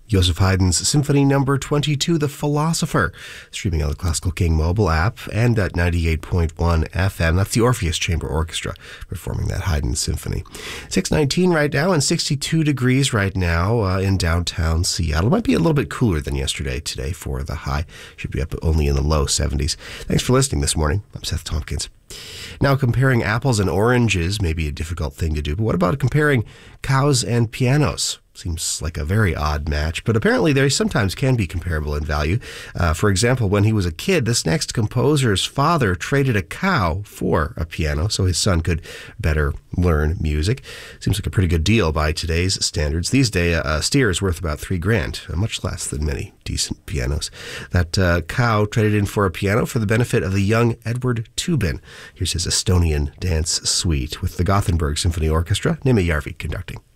Joseph Haydn's Symphony No. 22, The Philosopher, streaming on the Classical King mobile app and at 98.1 FM. That's the Orpheus Chamber Orchestra performing that Haydn symphony. 6:19 right now and 62 degrees right now in downtown Seattle. Might be a little bit cooler than yesterday today for the high. Should be up only in the low 70s. Thanks for listening this morning. I'm Seth Tompkins. Now, comparing apples and oranges may be a difficult thing to do, but what about comparing cows and pianos? Seems like a very odd match, but apparently they sometimes can be comparable in value. For example, when he was a kid, this next composer's father traded a cow for a piano so his son could better learn music. Seems like a pretty good deal by today's standards. These days, a steer is worth about $3,000, much less than many decent pianos. That cow traded in for a piano for the benefit of the young Edward Tubin. Here's his Estonian dance suite with the Gothenburg Symphony Orchestra, Nimi Järvi conducting.